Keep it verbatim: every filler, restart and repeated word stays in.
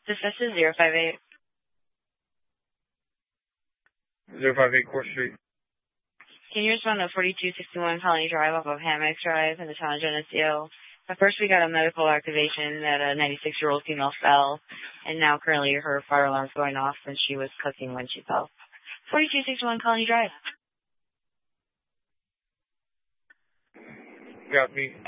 This is zero five eight. zero five eight Court Street. Can you respond to forty-two sixty-one Colony Drive off of Hammocks Drive in the town of Geneseo? At first, we got a medical activation that a ninety-six-year-old female fell, and now currently her fire alarm's going off since she was cooking when she fell. forty-two sixty-one Colony Drive. Copy.